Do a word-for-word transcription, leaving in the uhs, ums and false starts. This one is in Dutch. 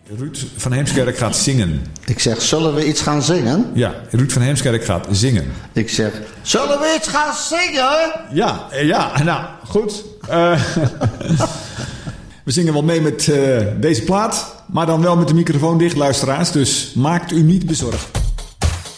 Ruud van Heemskerk gaat zingen. Ik zeg, zullen we iets gaan zingen? Ja, Ruud van Heemskerk gaat zingen. Ik zeg, zullen we iets gaan zingen? Ja, ja, nou, goed. Uh, we zingen wel mee met uh, deze plaat, maar dan wel met de microfoon dicht, luisteraars. Dus maakt u niet bezorgd.